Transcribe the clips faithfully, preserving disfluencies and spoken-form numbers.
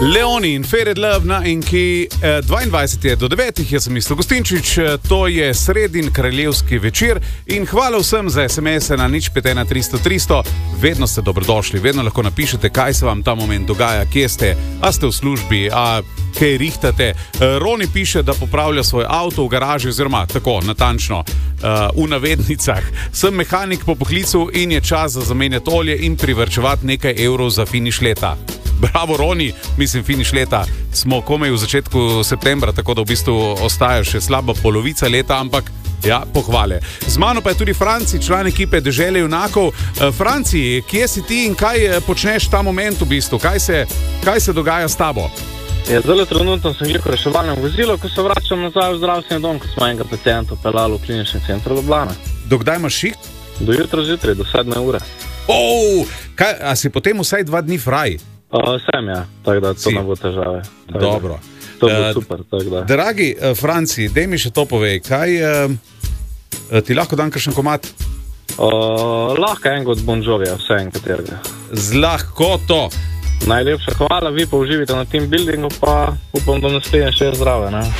Leoni in Faded Love na Enki, dvaindvajset je do devetih, jaz sem Isto Gostinčič, to je sredin kraljevski večer in hvala vsem za es em es-e na nič pet ena tristo tristo, vedno ste dobrodošli, vedno lahko napišete, kaj se vam ta moment dogaja, kje ste, a ste v službi, a kaj rihtate. Roni piše, da popravlja svoj avto v garaži, oziroma tako, natančno, v navednicah. Sem mehanik po poklicu in je čas za zamenjati olje in privrčevati nekaj evrov za finiš leta. Bravo, Roni, mislim, finiš leta smo komaj v začetku septembra, tako da v bistvu ostaja še slaba polovica leta, ampak ja, pohvale. Z mano pa je tudi Franci, član ekipe Dežele junakov. Franci, kje si ti in kaj počneš ta moment v bistvu? Kaj se, kaj se dogaja s tabo? Ja, zelo trenutno sem gledal reševalnem vozilu, ko se vračam nazaj v zdravstveni dom, ko smo enega pacienta peljali v klinični center Ljubljana. Do kdaj imaš šiht? Do jutra zjutraj, do sedme ure. Oh, kaj, a si potem vsaj dva dni fraj? Uh, sem ja, tako da to si. Ne bo težave. Tak Dobro. Da, to bo uh, super, tako da. Dragi uh, Franci, dej mi še to povej, kaj uh, ti lahko dam kakšen komad? Uh, lahko en od Bon Jovija, vse en katerega. Z lahkoto. Najlepša hvala, vi pa uživite na team buildingu, pa upam, da naslednje še je zdrave, ne?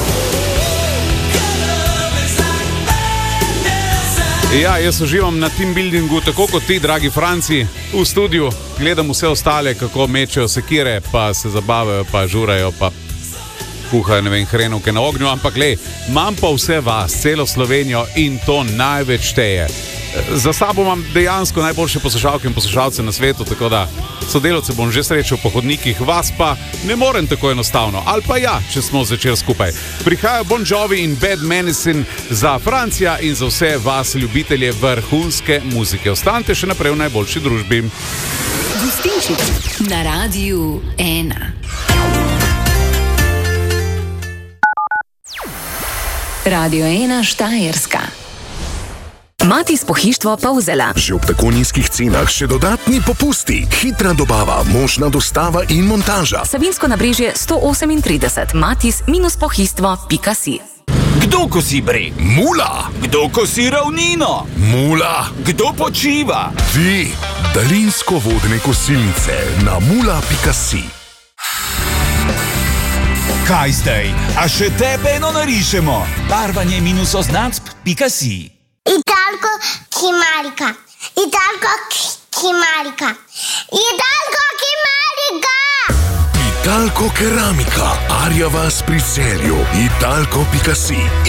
Ja, jaz uživam na team buildingu, tako kot ti, dragi Franci, v studiu. Gledam vse ostale, kako mečejo sekire, pa se zabavajo, pa žurajo, pa kuhajo, ne vem, hrenovke na ognju, ampak le, imam pa vse vas, celo Slovenijo in to največ šteje. Za sabo imam dejansko najboljše poslušalke in poslušalce na svetu, tako da sodelavce bom že srečal po hodnikih, vas pa ne morem tako enostavno. Ali pa ja, če smo začeli skupaj. Prihajajo Bon Jovi in Bad Medicine za Francija in za vse vas ljubitelje vrhunske muzike. Ostanite še naprej v najboljši družbi. Gostinčič na Radiu ena. Radio ena Štajerska. Mati s pohištvo Polzela. Že ob tako nizkih cenah še dodatni popusti, hitra dobava, možna dostava in montaža. Savinjsko nabrežje sto osemintrideset, matis minus pohištvo pika si. Kdo kosi breg? Mula! Kdo kosi ravnino? Mula! Kdo počiva? Ti, daljinsko vodne kosilnice na mula pika si. Kaj zdaj? A še tebe eno narišemo? Barvanje minus oznacb pika si. Italko Kimarika. Italko Kimarika. Italko Kimarika. Italko keramika. Arja vas pri Celju. Italko pika si.